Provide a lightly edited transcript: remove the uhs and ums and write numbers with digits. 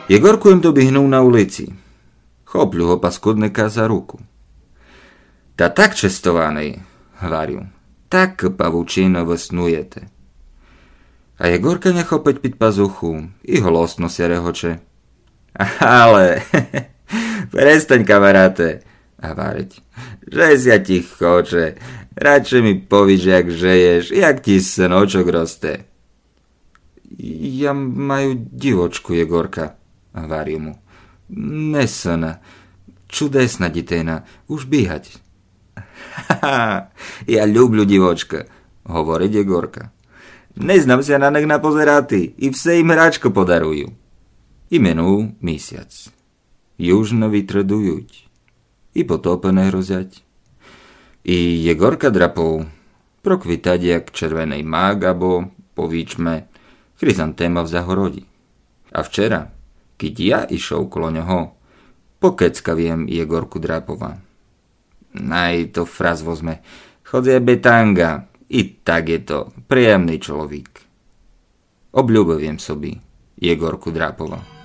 Jegorku im dobihnul na ulici. Chopľu ho paskudneka za ruku. Ta tak čestovaný, hvarju, tak pavučinovo snujete. A Jegorka nech opäť pit pazuchu i holostno se rehoče. Ale, prestaň kamaráte, hvareť, že si ja ti choče, radšej mi povíš, jak žeješ, jak ti snočok roste. Ja majú divočku, Jegorka, hvarju mu. Nesana, čudesná ditejna, už bíhať. Ja ľubľu divočka, hovorí Jegorka. Neznam sa na nech napozeráty, i vse im hráčko podarujú. Imenú mesiac. Južno vytredujuť. I potopené hrozať. I Jegorka drapov prokvitať jak červenej mák, abo povíčme chryzantéma v zahorodi. A včera, keď ja išol kolo ňoho, pokeckaviem Jegorku Drapova. Naj to fraz vozme, chodzie betanga, i tak je to príjemný človík. Obľúbujem sobi Jegorku Drapova.